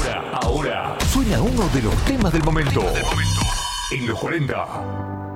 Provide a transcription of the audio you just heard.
Ahora suena uno de los temas del momento. En los 40.